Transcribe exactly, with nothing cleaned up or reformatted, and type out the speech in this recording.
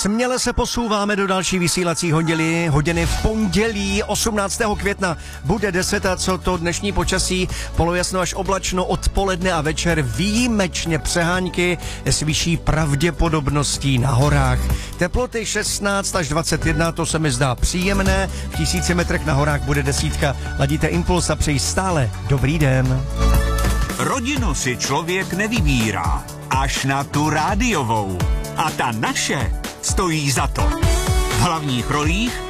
Směle se posouváme do další vysílací hodiny, hodiny v pondělí osmnáctého května. Bude deset a co to dnešní počasí, polojasno až oblačno odpoledne a večer výjimečně přehánky s vyšší pravděpodobností na horách. Teploty šestnáct až dvacet jedna, to se mi zdá příjemné, v tisíci metrech na horách bude desítka. Ladíte Impuls a přeji stále dobrý den. Rodinu si člověk nevybírá, až na tu rádiovou. A ta naše stojí za to. V hlavních rolích